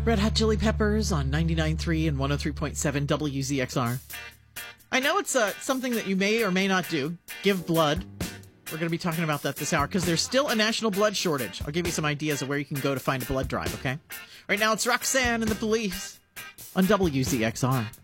Red Hot Chili Peppers on 99.3 and 103.7 WZXR. I know it's something that you may or may not do. Give blood. We're going to be talking about that this hour because there's still a national blood shortage. I'll give you some ideas of where you can go to find a blood drive, okay? Right now it's Roxanne and the Police on WZXR.